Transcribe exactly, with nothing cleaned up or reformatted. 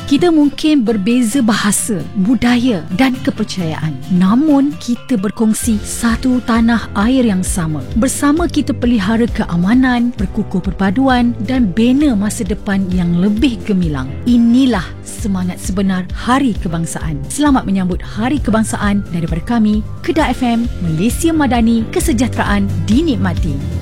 Kita mungkin berbeza bahasa, budaya dan kepercayaan, namun kita berkongsi satu tanah air yang sama. Bersama kita pelihara keamanan, berkukuh perpaduan dan bina masa depan yang lebih gemilang. Inilah semangat sebenar Hari Kebangsaan. Selamat menyambut Hari Kebangsaan daripada kami, Kedah F M, Malaysia Madani, kesejahteraan dinikmati.